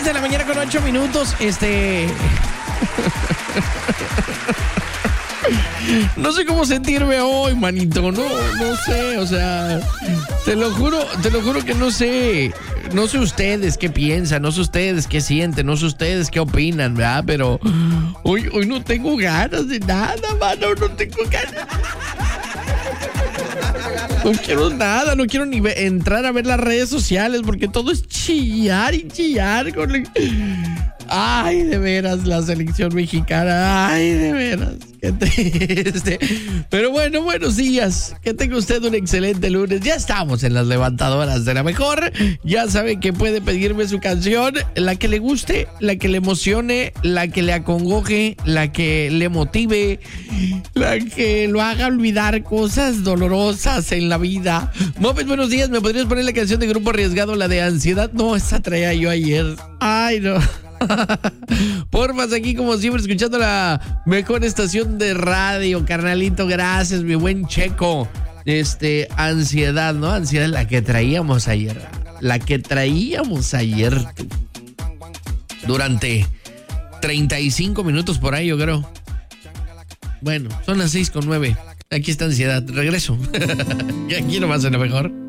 6 de la mañana con 8 minutos. No sé cómo sentirme hoy, manito. No sé, o sea, te lo juro que no sé. No sé ustedes qué piensan, no sé ustedes qué sienten, no sé ustedes qué opinan, ¿verdad? Pero hoy no tengo ganas de nada, mano, no tengo ganas. No quiero nada, no quiero ni entrar a ver las redes sociales porque todo es chillar y chillar. Ay, de veras, la selección mexicana. Ay, de veras, qué triste. Pero bueno, buenos días. Que tenga usted un excelente lunes. Ya estamos en las levantadoras de la mejor. Ya sabe que puede pedirme su canción, la que le guste, la que le emocione, la que le acongoje, la que le motive, la que lo haga olvidar cosas dolorosas en la vida. Moped, buenos días. ¿Me podrías poner la canción de Grupo Arriesgado, la de Ansiedad? No, esa traía yo ayer. Ay, no. Porfas, aquí como siempre escuchando la mejor estación de radio, carnalito, gracias, mi buen Checo. Ansiedad, ¿no? Ansiedad, la que traíamos ayer. Durante 35 minutos por ahí, yo creo. Bueno, son las 6:09. Aquí está Ansiedad, regreso. Y aquí nomás en la mejor.